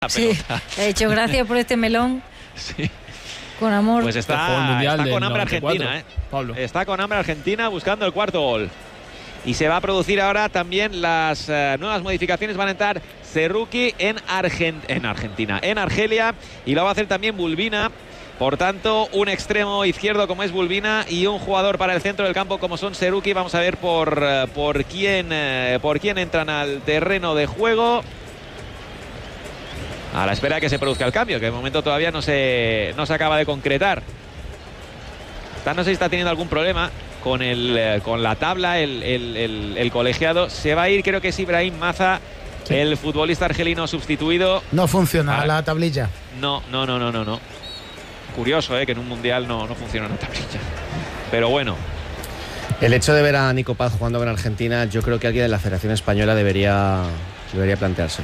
Sí, he dicho gracias por este melón. Sí. Con amor. Pues está con hambre Argentina, Pablo. Está con hambre Argentina buscando el cuarto gol. Y se va a producir ahora también las nuevas modificaciones. Van a entrar Cerruqui en Argelia. Y lo va a hacer también Bulbina. Por tanto, un extremo izquierdo como es Bulbina y un jugador para el centro del campo como son Cerruqui. Vamos a ver por quién entran al terreno de juego. A la espera de que se produzca el cambio, que de momento todavía no se acaba de concretar. No sé si está teniendo algún problema con la tabla, el colegiado. Se va a ir, creo que es Ibrahim Maza, sí, el futbolista argelino sustituido. No funciona la tablilla. No. Curioso, que en un mundial no funciona la tablilla. Pero bueno. El hecho de ver a Nico Paz jugando en Argentina, yo creo que alguien de la Federación Española debería planteárselo.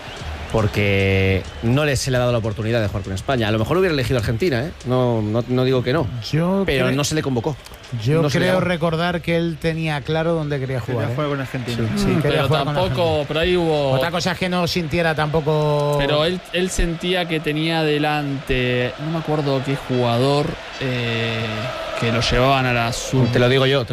Porque no se le ha dado la oportunidad de jugar con España. A lo mejor hubiera elegido Argentina, no digo que no. Pero no se le convocó. Yo creo recordar que él tenía claro dónde quería jugar. Quería jugar con Argentina. Sí, pero tampoco, por ahí hubo... Otra cosa es que no sintiera tampoco... Pero él sentía que tenía delante, no me acuerdo qué jugador, que lo llevaban a la sub... Te lo digo yo.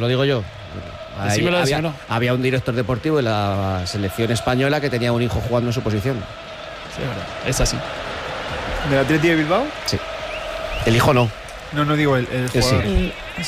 Había un director deportivo de la selección española que tenía un hijo jugando en su posición. Sí, es verdad, es así. ¿Del Atleti de Bilbao? Sí. El hijo no. No digo el jugador. Sí.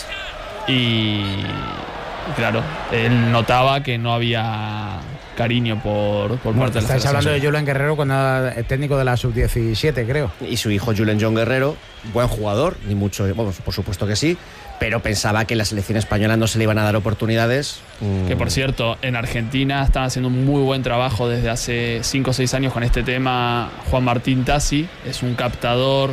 Y claro, él notaba que no había cariño por parte de la selección. Estáis hablando de Julen Guerrero cuando era técnico de la sub-17, creo. Y su hijo Julen John Guerrero, buen jugador, ni mucho, vamos, por supuesto que sí, pero pensaba que en la selección española no se le iban a dar oportunidades. Que por cierto, en Argentina están haciendo un muy buen trabajo desde hace 5 o 6 años con este tema. Juan Martín Tassi es un captador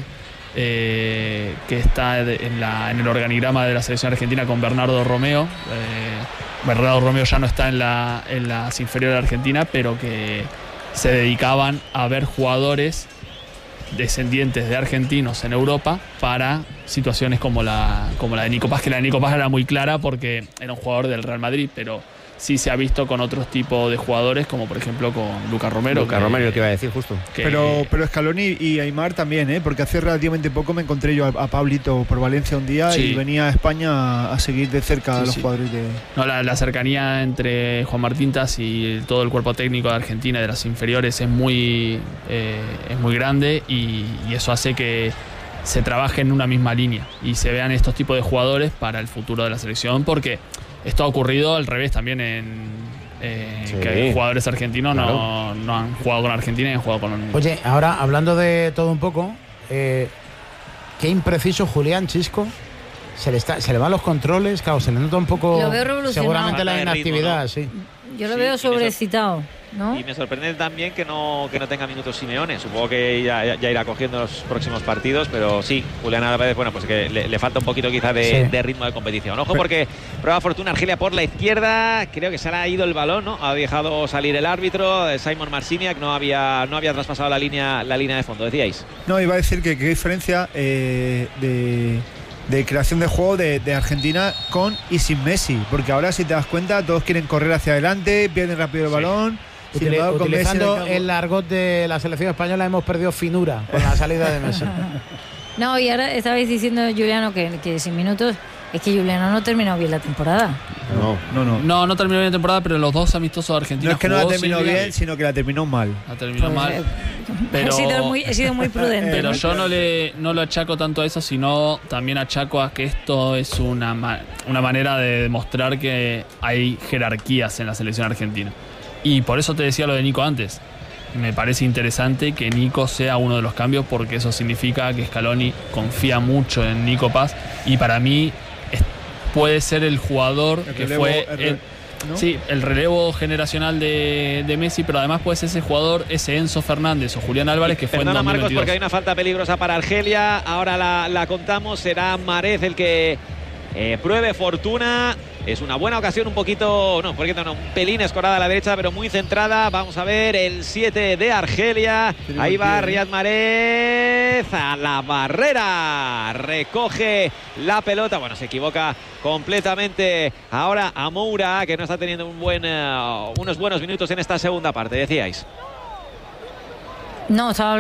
que está en el organigrama de la selección argentina con Bernardo Romeo. Bernardo Romeo ya no está en las inferiores de Argentina, pero que se dedicaban a ver jugadores descendientes de argentinos en Europa para situaciones como la de Nico Paz, que la de Nico Paz era muy clara porque era un jugador del Real Madrid, pero sí se ha visto con otros tipos de jugadores, como por ejemplo con Lucas Romero. Romero, lo que iba a decir justo. Pero Scaloni y Aimar también, porque hace relativamente poco me encontré yo a Pablito por Valencia un día, sí, y venía a España a seguir de cerca a los jugadores de... No, la cercanía entre Juan Martín Tassi y todo el cuerpo técnico de Argentina, de las inferiores, es muy grande y eso hace que se trabaje en una misma línea y se vean estos tipos de jugadores para el futuro de la selección, porque esto ha ocurrido al revés también sí, que jugadores argentinos claro, no han jugado con Argentina y han jugado con... Oye, ahora hablando de todo un poco, qué impreciso Julián Chisco. Se le van los controles, claro, se le nota un poco... Lo veo revolucionado. Seguramente la inactividad, ritmo, ¿no? Sí. Yo lo veo sobrecitado, ¿no? Y me sorprende también que no tenga minutos Simeone. Supongo que ya irá cogiendo los próximos partidos, pero sí, Julián Álvarez, bueno, pues que le falta un poquito quizá de ritmo de competición. Ojo, porque prueba fortuna Argelia por la izquierda. Creo que se le ha ido el balón, ¿no? Ha dejado salir el árbitro. Simon Marciniak no había traspasado la línea de fondo, decíais. No, iba a decir que qué diferencia de creación de juego de Argentina con y sin Messi, porque ahora si te das cuenta todos quieren correr hacia adelante, pierden rápido el balón. Utilizando el argot de la selección española, hemos perdido finura con la salida de Messi. No, y ahora estabais diciendo, Juliano, que sin minutos. Es que Juliano no terminó bien la temporada. No terminó bien la temporada, pero los dos amistosos de Argentina. No es que no la terminó bien, sino que la terminó mal. La terminó mal. Pero, he sido muy prudente. Pero yo no lo achaco tanto a eso, sino también achaco a que esto es una manera de demostrar que hay jerarquías en la selección argentina. Y por eso te decía lo de Nico antes. Me parece interesante que Nico sea uno de los cambios, porque eso significa que Scaloni confía mucho en Nico Paz y para mí puede ser el jugador que fue el relevo generacional de Messi, pero además puede ser ese jugador, ese Enzo Fernández o Julián Álvarez que fue en 2022. Marcos, porque hay una falta peligrosa para Argelia. Ahora la contamos. Será Marez el que pruebe fortuna. Es una buena ocasión, un pelín escorada a la derecha, pero muy centrada. Vamos a ver el 7 de Argelia. Ahí va Riyad Mahrez a la barrera. Recoge la pelota. Bueno, se equivoca completamente ahora a Moura, que no está teniendo unos buenos minutos en esta segunda parte, decíais. No, estaba